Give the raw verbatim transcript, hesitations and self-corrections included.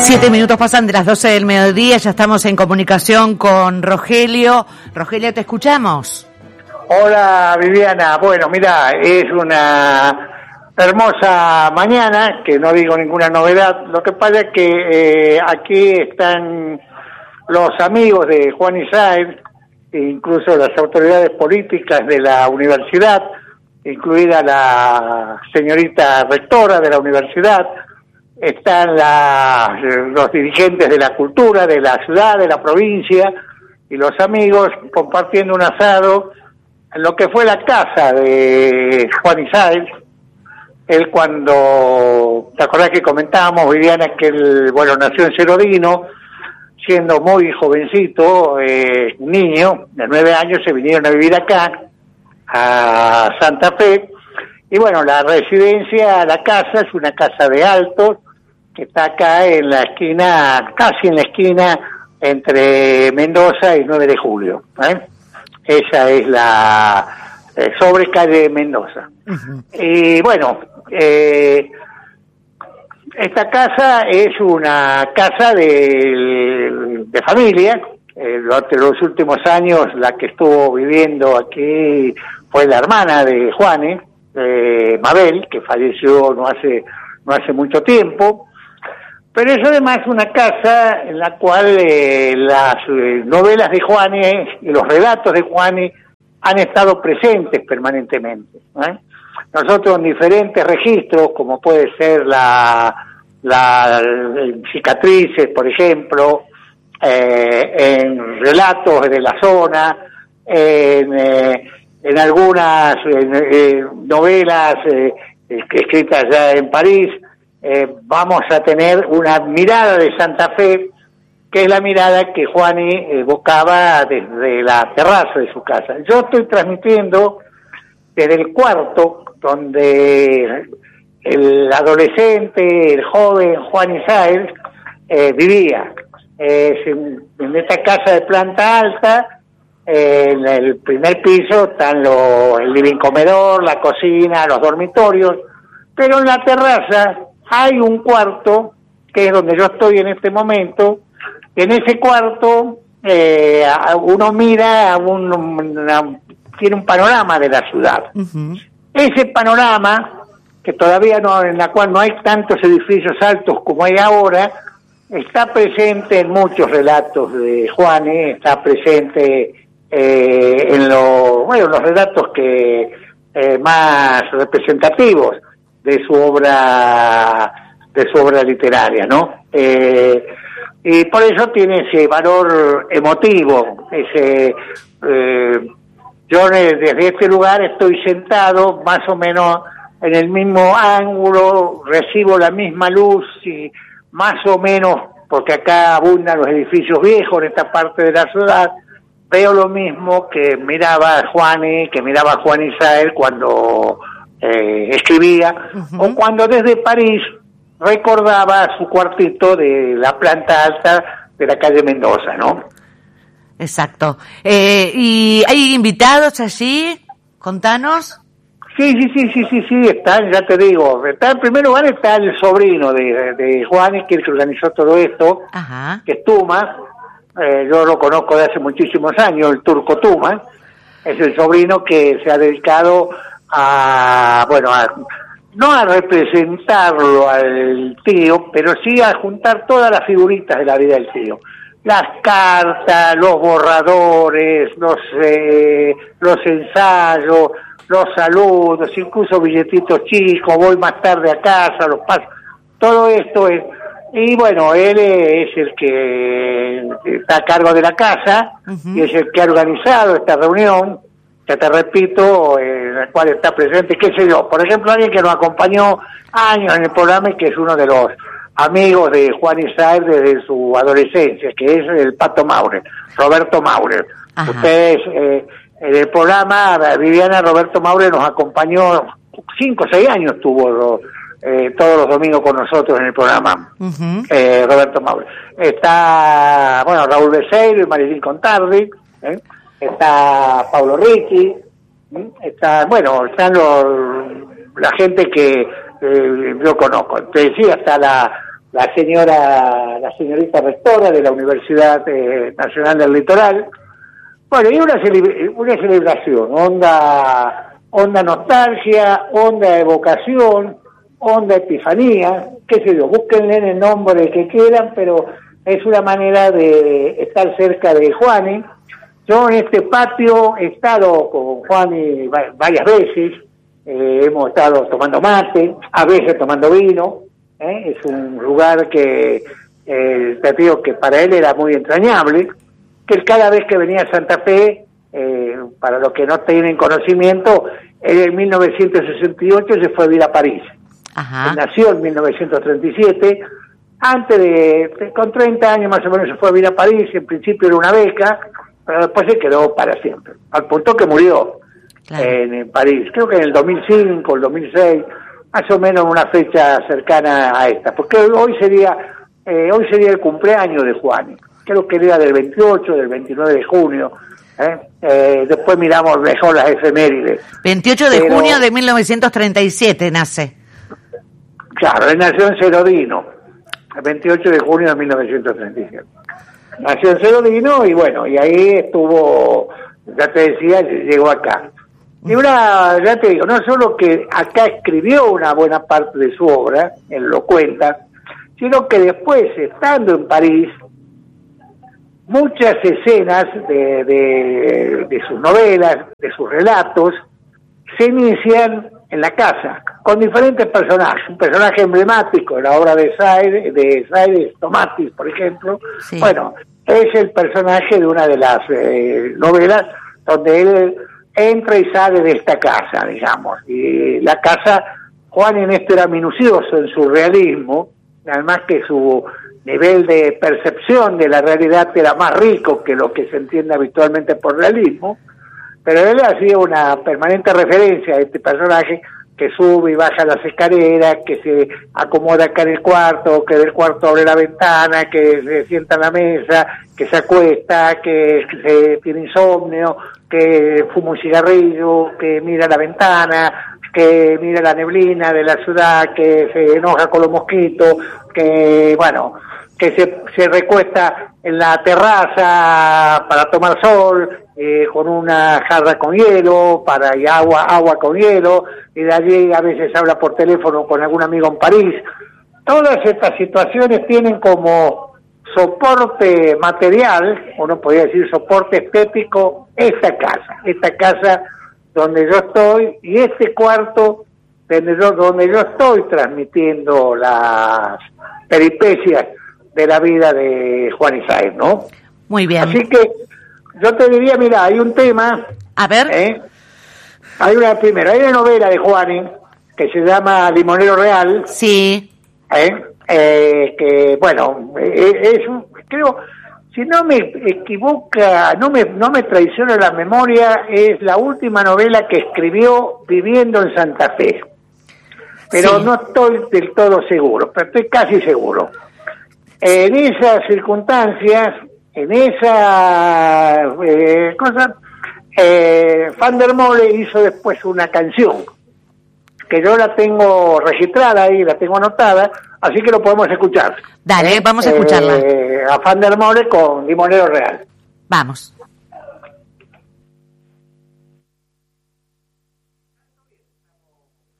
Siete minutos pasan de las doce del mediodía, ya estamos en comunicación con Rogelio. Rogelio, te escuchamos. Hola Viviana, bueno, mira, es una hermosa mañana, que no digo ninguna novedad. Lo que pasa es que eh, aquí están los amigos de Juan Israel, incluso las autoridades políticas de la universidad, incluida la señorita rectora de la universidad. Están la, los dirigentes de la cultura, de la ciudad, de la provincia, y los amigos compartiendo un asado en lo que fue la casa de Juan Israel. Él cuando, ¿te acordás que comentábamos, Viviana, que él, bueno, nació en Cerodino, siendo muy jovencito, eh, niño, de nueve años, se vinieron a vivir acá, a Santa Fe, y bueno, la residencia, la casa, es una casa de Altos, que está acá en la esquina, casi en la esquina entre Mendoza y nueve de julio. ¿eh? Esa es la eh, sobre calle Mendoza. Uh-huh. Y bueno, eh, esta casa es una casa de, de familia. Eh, durante los últimos años la que estuvo viviendo aquí fue la hermana de Juanes, eh, Mabel, que falleció no hace, no hace mucho tiempo. Pero es además una casa en la cual eh, las eh, novelas de Juanes y los relatos de Juanes han estado presentes permanentemente. ¿eh? Nosotros en diferentes registros, como puede ser la, la eh, cicatrices, por ejemplo, eh, en relatos de la zona, en, eh, en algunas eh, eh, novelas eh, escritas ya en París, Eh, vamos a tener una mirada de Santa Fe, que es la mirada que Juani evocaba desde la terraza de su casa. Yo estoy transmitiendo desde el cuarto donde el adolescente, el joven Juan Israel eh, vivía. Eh, en, en esta casa de planta alta, eh, en el primer piso están los, el living comedor, la cocina, los dormitorios, pero en la terraza hay un cuarto, que es donde yo estoy en este momento. En ese cuarto eh, uno mira, un, una, tiene un panorama de la ciudad. Uh-huh. Ese panorama, que todavía no, en la cual no hay tantos edificios altos como hay ahora, está presente en muchos relatos de Juanes, está presente eh, en lo, bueno, los relatos que eh, más representativos de su obra de su obra literaria, ¿no? Eh, y por eso tiene ese valor emotivo, ese eh, yo desde este lugar estoy sentado más o menos en el mismo ángulo, recibo la misma luz y más o menos, porque acá abundan los edificios viejos en esta parte de la ciudad, veo lo mismo que miraba Juani, que miraba Juan Israel cuando Eh, escribía, uh-huh. o cuando desde París recordaba su cuartito de la planta alta de la calle Mendoza, ¿no? Exacto. Eh, ¿y hay invitados allí? Contanos. Sí, sí, sí, sí, sí, sí, están, ya te digo, está en primer lugar está el sobrino de, de Juanes, que es el que organizó todo esto, uh-huh. que es Tuma, eh, yo lo conozco de hace muchísimos años, el turco Tuma, es el sobrino que se ha dedicado a, bueno, a, no a representarlo al tío, pero sí a juntar todas las figuritas de la vida del tío. Las cartas, los borradores, los eh, los ensayos, los saludos, incluso billetitos chicos, voy más tarde a casa, los paso. Todo esto es... Y bueno, él es el que está a cargo de la casa, uh-huh. y es el que ha organizado esta reunión, que te repito, en el cual está presente, qué sé yo, por ejemplo, alguien que nos acompañó años en el programa y que es uno de los amigos de Juan Israel desde su adolescencia, que es el Pato Maurer, Roberto Maurer. Ajá. Ustedes, eh, en el programa, Viviana, Roberto Maurer nos acompañó, cinco o seis años tuvo eh, todos los domingos con nosotros en el programa, uh-huh. eh, Roberto Maurer. Está, bueno, Raúl Becerro y Marilyn Contardi, ¿eh? Está Pablo Ricci, está, bueno, están los, la gente que eh, yo conozco. Te decía, está la la señora, la señorita rectora de la Universidad eh, Nacional del Litoral. Bueno, y una, cele- una celebración, onda, onda nostalgia, onda evocación, onda epifanía, qué sé yo, búsquenle en el nombre que quieran, pero es una manera de estar cerca de Juani. Yo en este patio he estado con Juani varias veces, eh, hemos estado tomando mate, a veces tomando vino, ¿eh? Es un lugar que, eh, te digo que para él era muy entrañable, que él cada vez que venía a Santa Fe, eh, para los que no tienen conocimiento, él en mil novecientos sesenta y ocho se fue a vivir a París. Ajá. Él nació en mil novecientos treinta y siete, antes de, con treinta años más o menos se fue a vivir a París, en principio era una beca, pero después se quedó para siempre, al punto que murió claro. en, en París, creo que en el dos mil cinco, el dos mil seis, más o menos una fecha cercana a esta, porque hoy sería eh, hoy sería el cumpleaños de Juani, creo que era del veintiocho, del veintinueve de junio, ¿eh? Eh, después miramos mejor las efemérides. veintiocho de pero, junio de mil novecientos treinta y siete nace. Claro, él nació en Cerodino, el veintiocho de junio de mil novecientos treinta y siete. Nació en Cerodino y bueno, y ahí estuvo, ya te decía, llegó acá. Y una, ya te digo, no solo que acá escribió una buena parte de su obra, él lo cuenta, sino que después, estando en París, muchas escenas de, de, de sus novelas, de sus relatos, se inician en la casa, con diferentes personajes. Un personaje emblemático en la obra de Saide, de Saide Tomatis, por ejemplo, sí. Bueno, es el personaje de una de las eh, novelas donde él entra y sale de esta casa, digamos. Y la casa, Juan en esto era minucioso en su realismo, además que su nivel de percepción de la realidad era más rico que lo que se entiende habitualmente por realismo, pero él hacía una permanente referencia a este personaje que sube y baja las escaleras, que se acomoda acá en el cuarto, que del cuarto abre la ventana, que se sienta en la mesa, que se acuesta, que se tiene insomnio, que fuma un cigarrillo, que mira la ventana, que mira la neblina de la ciudad, que se enoja con los mosquitos, que, bueno, que se, se recuesta en la terraza para tomar sol, eh, con una jarra con hielo, para y agua, agua con hielo, y de allí a veces habla por teléfono con algún amigo en París. Todas estas situaciones tienen como soporte material, uno podría decir soporte estético, esta casa, esta casa donde yo estoy, y este cuarto donde yo, donde yo estoy transmitiendo las peripecias de la vida de Juani Sáenz, ¿no? Muy bien. Así que yo te diría, mira, hay un tema. A ver. ¿eh? Hay una primera, hay una novela de Juani que se llama Limonero Real. Sí. ¿eh? Eh, que, bueno, eh, es un, creo, si no me equivoca, no me, no me traiciona la memoria, es la última novela que escribió viviendo en Santa Fe. Pero sí. No estoy del todo seguro, pero estoy casi seguro. En esas circunstancias, en esa eh, cosa, eh, Van der Mole hizo después una canción, que yo la tengo registrada ahí, la tengo anotada, así que lo podemos escuchar. Dale, ¿Eh? vamos a escucharla. Eh, a Van der Mole con Limonero Real. Vamos.